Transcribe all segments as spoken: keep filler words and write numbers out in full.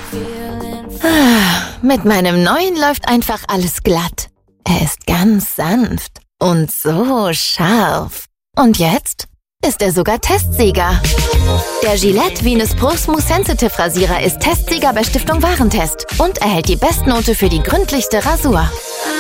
Mit meinem neuen läuft einfach alles glatt. Er ist ganz sanft und so scharf. Und jetzt ist er sogar Testsieger. Der Gillette Venus Pro Smooth Sensitive Rasierer ist Testsieger bei Stiftung Warentest und erhält die Bestnote für die gründlichste Rasur.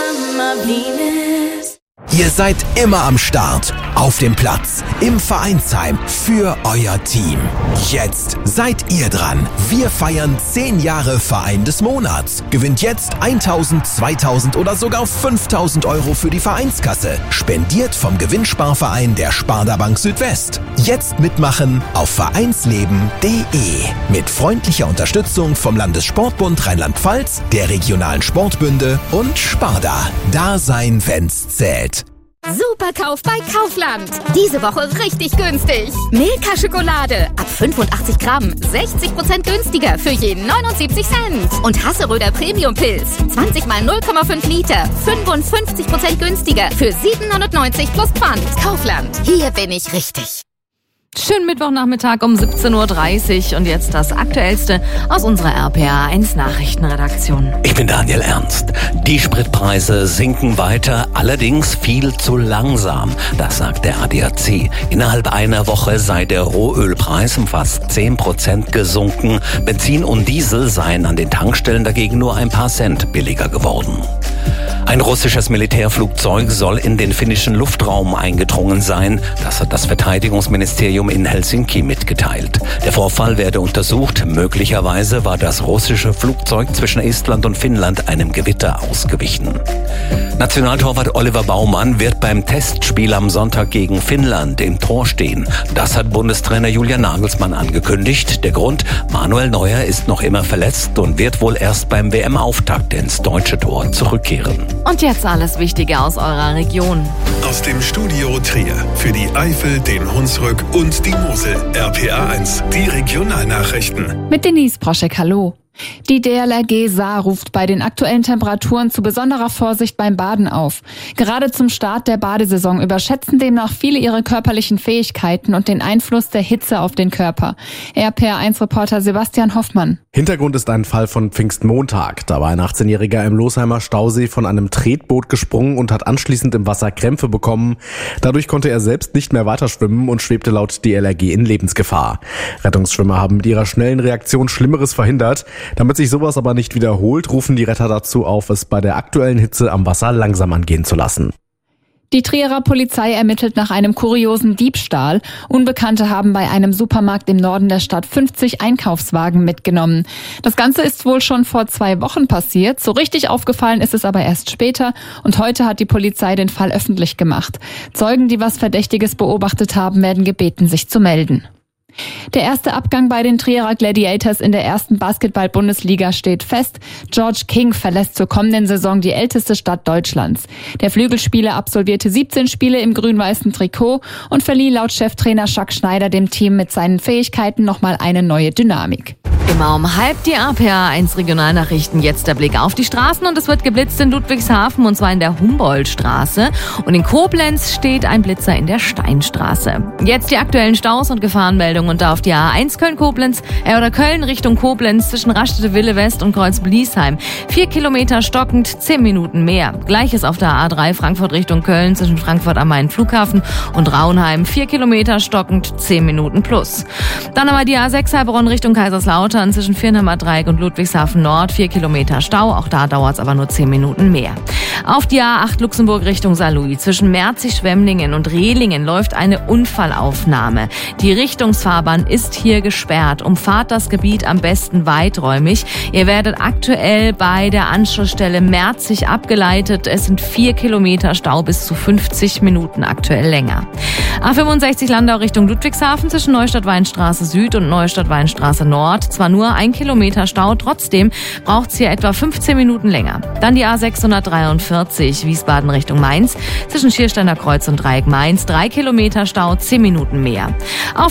Ihr seid immer am Start, auf dem Platz, im Vereinsheim, für euer Team. Jetzt seid ihr dran. Wir feiern zehn Jahre Verein des Monats. Gewinnt jetzt tausend, zweitausend oder sogar fünftausend Euro für die Vereinskasse. Spendiert vom Gewinnsparverein der Sparda Bank Südwest. Jetzt mitmachen auf vereinsleben punkt de. Mit freundlicher Unterstützung vom Landessportbund Rheinland-Pfalz, der regionalen Sportbünde und Sparda. Da sein, wenn's zählt. Superkauf bei Kaufland. Diese Woche richtig günstig. Milka Schokolade ab fünfundachtzig Gramm, sechzig Prozent günstiger für jeden neunundsiebzig Cent. Und Hasseröder Premium Pilz, zwanzig mal null Komma fünf Liter, fünfundfünfzig Prozent günstiger für siebenhundertneunzig plus Pfand. Kaufland, hier bin ich richtig. Schönen Mittwochnachmittag um siebzehn Uhr dreißig und jetzt das Aktuellste aus unserer R P A eins Nachrichtenredaktion. Ich bin Daniel Ernst. Die Spritpreise sinken weiter, allerdings viel zu langsam. Das sagt der A D A C. Innerhalb einer Woche sei der Rohölpreis um fast zehn Prozent gesunken. Benzin und Diesel seien an den Tankstellen dagegen nur ein paar Cent billiger geworden. Ein russisches Militärflugzeug soll in den finnischen Luftraum eingedrungen sein. Das hat das Verteidigungsministerium in Helsinki mitgeteilt. Der Vorfall werde untersucht. Möglicherweise war das russische Flugzeug zwischen Estland und Finnland einem Gewitter ausgewichen. Nationaltorwart Oliver Baumann wird beim Testspiel am Sonntag gegen Finnland im Tor stehen. Das hat Bundestrainer Julian Nagelsmann angekündigt. Der Grund: Manuel Neuer ist noch immer verletzt und wird wohl erst beim W M-Auftakt ins deutsche Tor zurückkehren. Und jetzt alles Wichtige aus eurer Region. Aus dem Studio Trier für die Eifel, den Hunsrück und die Mosel. R P A eins, die Regionalnachrichten. Mit Denise Proschek, hallo. Die D L R G Saar ruft bei den aktuellen Temperaturen zu besonderer Vorsicht beim Baden auf. Gerade zum Start der Badesaison überschätzen demnach viele ihre körperlichen Fähigkeiten und den Einfluss der Hitze auf den Körper. R P A eins Reporter Sebastian Hoffmann. Hintergrund ist ein Fall von Pfingstmontag. Da war ein achtzehnjähriger im Losheimer Stausee von einem Tretboot gesprungen und hat anschließend im Wasser Krämpfe bekommen. Dadurch konnte er selbst nicht mehr weiter schwimmen und schwebte laut D L R G in Lebensgefahr. Rettungsschwimmer haben mit ihrer schnellen Reaktion Schlimmeres verhindert. Damit sich sowas aber nicht wiederholt, rufen die Retter dazu auf, es bei der aktuellen Hitze am Wasser langsam angehen zu lassen. Die Trierer Polizei ermittelt nach einem kuriosen Diebstahl. Unbekannte haben bei einem Supermarkt im Norden der Stadt fünfzig Einkaufswagen mitgenommen. Das Ganze ist wohl schon vor zwei Wochen passiert. So richtig aufgefallen ist es aber erst später. Und heute hat die Polizei den Fall öffentlich gemacht. Zeugen, die was Verdächtiges beobachtet haben, werden gebeten, sich zu melden. Der erste Abgang bei den Trierer Gladiators in der ersten Basketball-Bundesliga steht fest. George King verlässt zur kommenden Saison die älteste Stadt Deutschlands. Der Flügelspieler absolvierte siebzehn Spiele im grün-weißen Trikot und verlieh laut Cheftrainer Jacques Schneider dem Team mit seinen Fähigkeiten nochmal eine neue Dynamik. Immer um halb die R P A eins Regionalnachrichten. Jetzt der Blick auf die Straßen und es wird geblitzt in Ludwigshafen und zwar in der Humboldtstraße. Und in Koblenz steht ein Blitzer in der Steinstraße. Jetzt die aktuellen Staus und Gefahrenmeldungen und da auf die A eins Köln-Koblenz äh, oder Köln Richtung Koblenz zwischen Raststätte-Wille West und Kreuz-Bliesheim. Vier Kilometer stockend, zehn Minuten mehr. Gleiches auf der A drei Dreifrankfurt Richtung Köln zwischen Frankfurt am Main Flughafen und Raunheim. Vier Kilometer stockend, zehn Minuten plus. Dann aber die A sechs Heilbronn Richtung Kaiserslautern zwischen Viernheimer Dreieck und Ludwigshafen Nord. Vier Kilometer Stau, auch da dauert es aber nur zehn Minuten mehr. Auf die A acht Luxemburg Richtung Saarlouis zwischen Merzig-Schwemmlingen und Rehlingen läuft eine Unfallaufnahme. Die Richtungsfahrbahn ist hier gesperrt. Umfahrt das Gebiet am besten weiträumig. Ihr werdet aktuell bei der Anschlussstelle Merzig abgeleitet. Es sind vier Kilometer Stau, bis zu fünfzig Minuten aktuell länger. A fünfundsechzig Landau Richtung Ludwigshafen zwischen Neustadt-Weinstraße Süd und Neustadt-Weinstraße Nord. Zwar nur ein Kilometer Stau, trotzdem braucht es hier etwa fünfzehn Minuten länger. Dann die A sechshundertdreiundvierzig Wiesbaden Richtung Mainz zwischen Schiersteiner Kreuz und Dreieck Mainz. Drei Kilometer Stau, zehn Minuten mehr. Auf die B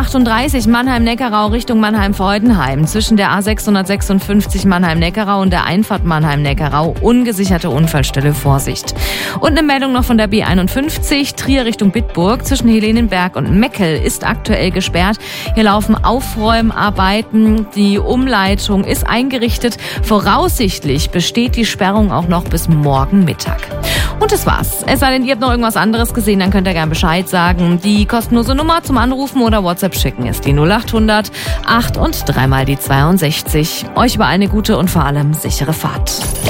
achtunddreißig Mannheim-Neckarau Richtung Mannheim-Freudenheim. Zwischen der A sechshundertsechsundfünfzig Mannheim-Neckarau und der Einfahrt Mannheim-Neckarau ungesicherte Unfallstelle, Vorsicht. Und eine Meldung noch von der B einundfünfzig Trier Richtung Bitburg. Zwischen Helenenberg und Meckel ist aktuell gesperrt. Hier laufen Aufräumarbeiten. Die Umleitung ist eingerichtet. Voraussichtlich besteht die Sperrung auch noch bis morgen Mittag. Und das war's. Es sei denn, ihr habt noch irgendwas anderes gesehen, dann könnt ihr gerne Bescheid sagen. Die kostenlose Nummer zum Anrufen oder WhatsApp schicken ist die null acht hundert acht und dreimal die zweiundsechzig. Euch über eine gute und vor allem sichere Fahrt.